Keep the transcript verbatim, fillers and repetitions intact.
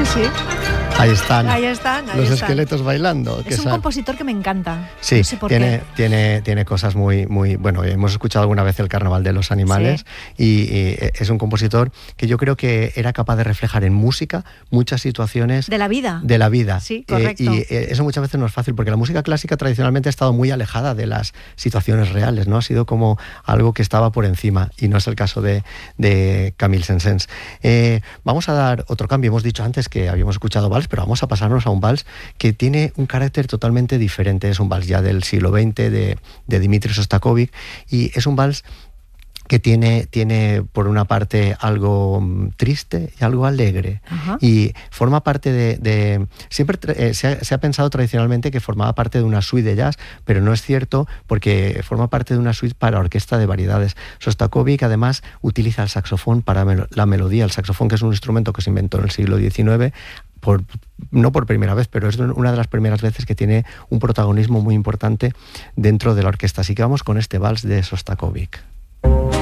sí. Ahí están. Ahí están. Ahí los están. esqueletos bailando. Es un son... compositor que me encanta. Sí, no sé por tiene, qué. tiene, tiene cosas muy, muy... Bueno, hemos escuchado alguna vez el Carnaval de los Animales, sí. y, y es un compositor que yo creo que era capaz de reflejar en música muchas situaciones... De la vida. De la vida. Sí, correcto. Eh, y eso muchas veces no es fácil, porque la música clásica tradicionalmente ha estado muy alejada de las situaciones reales, ¿no? Ha sido como algo que estaba por encima, y no es el caso de, de Camille Saint-Saëns. Eh, vamos a dar otro cambio. Hemos dicho antes que habíamos escuchado vals, pero vamos a pasarnos a un vals que tiene un carácter totalmente diferente. Es un vals ya del siglo veinte de, de Dmitri Shostakovich, y es un vals que tiene, tiene por una parte algo triste y algo alegre. Ajá. Y forma parte de... de siempre eh, se, ha, se ha pensado tradicionalmente que formaba parte de una suite de jazz, pero no es cierto, porque forma parte de una suite para orquesta de variedades. Shostakovich además utiliza el saxofón para melo, la melodía. El saxofón, que es un instrumento que se inventó en el siglo diecinueve, por, no por primera vez, pero es una de las primeras veces que tiene un protagonismo muy importante dentro de la orquesta. Así que vamos con este vals de Shostakovich.